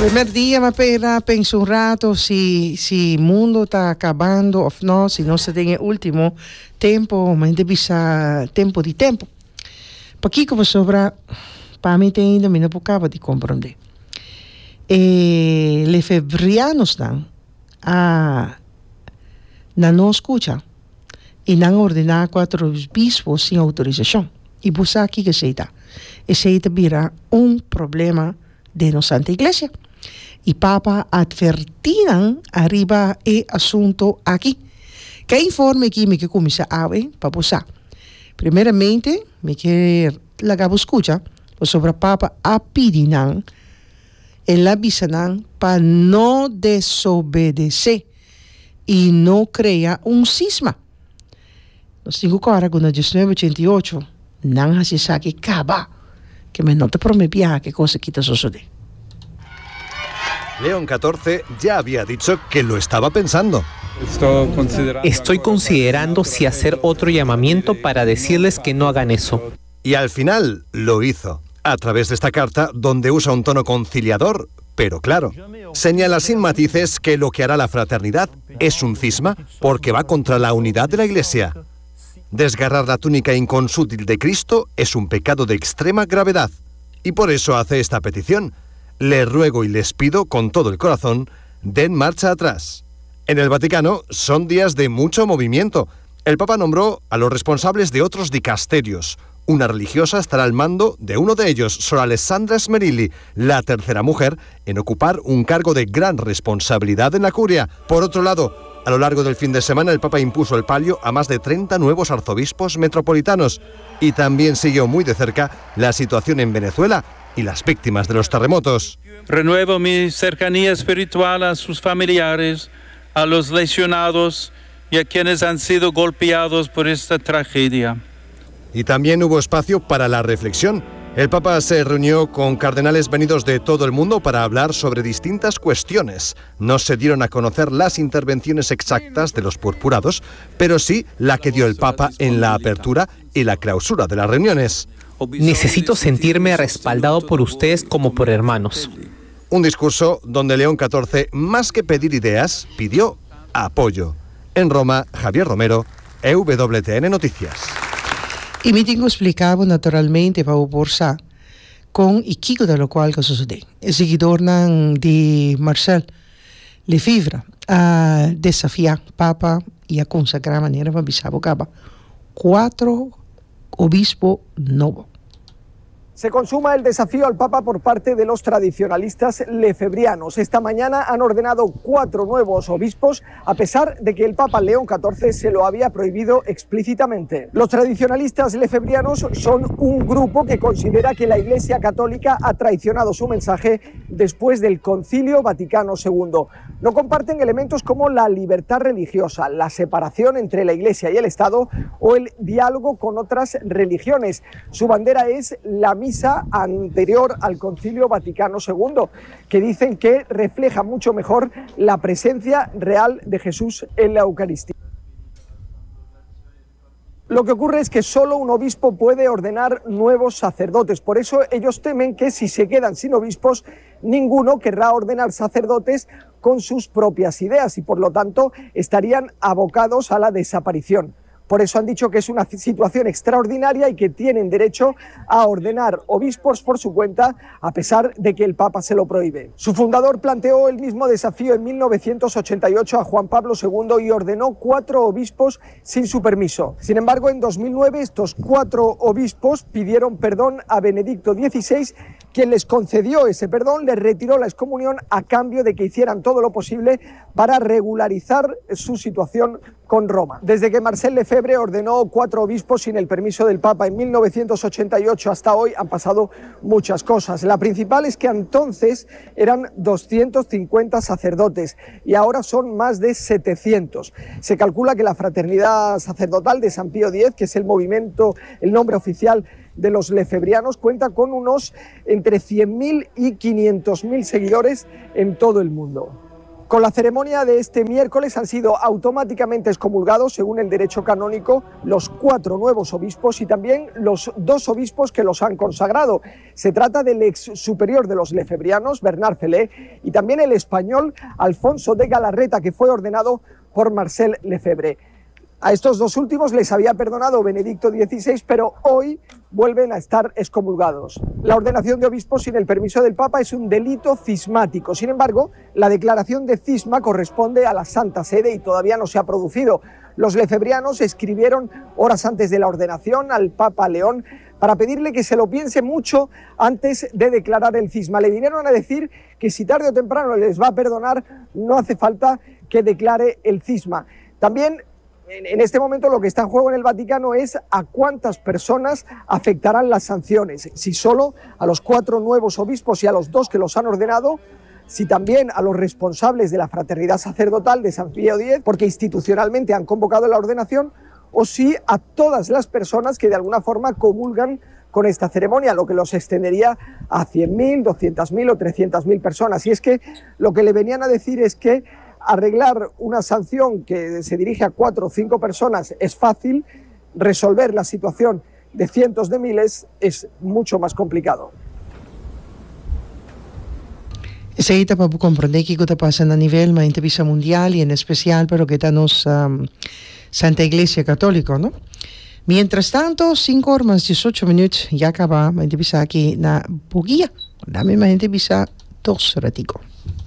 Primer día me pena pensar un rato si el mundo está acabando o no, si no se tiene último tiempo, me divisa tempo di tempo. Porque como sobra, para mí ainda me não acaba de compreender. Le febrianos estão não escuta e não ordenar 4 bispos sem autorização. E buscar aqui que aceita. Aceita virá problema de nossa Santa Igreja. E Papa advertiram arriba e assunto aqui. Que informe aqui me que começa a ver para buscar. Primeiramente, me quer lagar escuta sobre o Papa a pedirão e avisarão para não desobedecer e não criar cisma. Nos 5 horas, quando 1988, não se sabe que acaba, que me não te prometía que cosa que te sucede. León XIV ya había dicho que lo estaba pensando. Estoy considerando si hacer otro llamamiento para decirles que no hagan eso. Y al final lo hizo, a través de esta carta donde usa un tono conciliador, pero claro. Señala sin matices que lo que hará la fraternidad es un cisma porque va contra la unidad de la Iglesia. Desgarrar la túnica inconsútil de Cristo es un pecado de extrema gravedad. Y por eso hace esta petición. Les ruego y les pido con todo el corazón, den marcha atrás. En el Vaticano son días de mucho movimiento. El Papa nombró a los responsables de otros dicasterios. Una religiosa estará al mando de uno de ellos, Sor Alessandra Smerilli, la tercera mujer en ocupar un cargo de gran responsabilidad en la curia. Por otro lado, a lo largo del fin de semana el Papa impuso el palio a más de 30 nuevos arzobispos metropolitanos y también siguió muy de cerca la situación en Venezuela y las víctimas de los terremotos. Renuevo mi cercanía espiritual a sus familiares, a los lesionados y a quienes han sido golpeados por esta tragedia. Y también hubo espacio para la reflexión. El Papa se reunió con cardenales venidos de todo el mundo para hablar sobre distintas cuestiones. No se dieron a conocer las intervenciones exactas de los purpurados, pero sí la que dio el Papa en la apertura y la clausura de las reuniones. Necesito sentirme respaldado por ustedes como por hermanos. Un discurso donde León XIV, más que pedir ideas, pidió apoyo. En Roma, Javier Romero, EWTN Noticias. Y me tengo explicado naturalmente para oporsa con el Kiko de lo cual que sucede. El seguidor de Marcel Lefebvre a desafiar Papa y a consagrar manera para Bisabo Caba 4 obispos nuevos. Se consuma el desafío al Papa por parte de los tradicionalistas lefebrianos. Esta mañana han ordenado 4 nuevos obispos, a pesar de que el Papa León XIV se lo había prohibido explícitamente. Los tradicionalistas lefebrianos son un grupo que considera que la Iglesia Católica ha traicionado su mensaje después del Concilio Vaticano II. No comparten elementos como la libertad religiosa, la separación entre la Iglesia y el Estado o el diálogo con otras religiones. Su bandera es la misa anterior al Concilio Vaticano II, que dicen que refleja mucho mejor la presencia real de Jesús en la Eucaristía. Lo que ocurre es que solo un obispo puede ordenar nuevos sacerdotes, por eso ellos temen que si se quedan sin obispos, ninguno querrá ordenar sacerdotes con sus propias ideas y por lo tanto estarían abocados a la desaparición. Por eso han dicho que es una situación extraordinaria y que tienen derecho a ordenar obispos por su cuenta, a pesar de que el Papa se lo prohíbe. Su fundador planteó el mismo desafío en 1988 a Juan Pablo II y ordenó 4 obispos sin su permiso. Sin embargo, en 2009 estos 4 obispos pidieron perdón a Benedicto XVI, quien les concedió ese perdón, les retiró la excomunión a cambio de que hicieran todo lo posible para regularizar su situación con Roma. Desde que Marcel Lefebvre ordenó 4 obispos sin el permiso del Papa en 1988 hasta hoy han pasado muchas cosas. La principal es que entonces eran 250 sacerdotes y ahora son más de 700. Se calcula que la Fraternidad Sacerdotal de San Pío X, que es el movimiento, el nombre oficial de los lefebrianos, cuenta con unos entre 100.000 y 500.000 seguidores en todo el mundo. Con la ceremonia de este miércoles han sido automáticamente excomulgados, según el derecho canónico, los 4 nuevos obispos y también los 2 obispos que los han consagrado. Se trata del ex superior de los lefebrianos, Bernard Felé, y también el español Alfonso de Galarreta, que fue ordenado por Marcel Lefebvre. A estos 2 últimos les había perdonado Benedicto XVI, pero hoy vuelven a estar excomulgados. La ordenación de obispos sin el permiso del Papa es un delito cismático. Sin embargo, la declaración de cisma corresponde a la Santa Sede y todavía no se ha producido. Los lefebrianos escribieron horas antes de la ordenación al Papa León para pedirle que se lo piense mucho antes de declarar el cisma. Le vinieron a decir que si tarde o temprano les va a perdonar, no hace falta que declare el cisma. También en este momento lo que está en juego en el Vaticano es a cuántas personas afectarán las sanciones, si solo a los 4 nuevos obispos y a los 2 que los han ordenado, si también a los responsables de la fraternidad sacerdotal de San Pío X, porque institucionalmente han convocado la ordenación, o si a todas las personas que de alguna forma comulgan con esta ceremonia, lo que los extendería a 100.000, 200.000 o 300.000 personas. Y es que lo que le venían a decir es que arreglar una sanción que se dirige a 4 o 5 personas es fácil, resolver la situación de cientos de miles es mucho más complicado. Esa es para comprender qué está pasando a nivel de vista mundial y en especial pero que está nos Santa Iglesia Católica, ¿no? Mientras tanto, 5 horas más 18 minutos ya acaba, me visa aquí na Buguía, la misma gente visa 2 ratico.